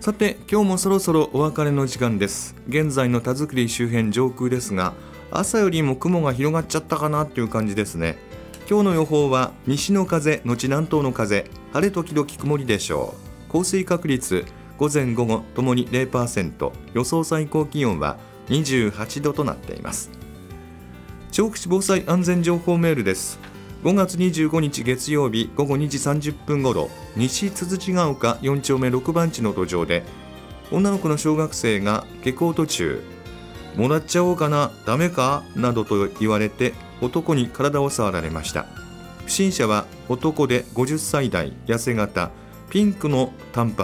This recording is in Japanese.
さて今日もそろそろお別れの時間です。現在の田作周辺上空ですが、朝よりも雲が広がっちゃったかなっていう感じですね。今日の予報は西の風のち南東の風、晴れ時々曇りでしょう。降水確率午前午後ともに 0%、 予想最高気温は28度となっています。調布市防災安全情報メールです。5月25日月曜日午後2時30分ごろ、西つづちが丘4丁目6番地の土壌で女の子の小学生が下校途中、もらっちゃおうかな、ダメかなどと言われて男に体を触られました。不審者は男で50歳代、痩せ型、ピンクの短髪、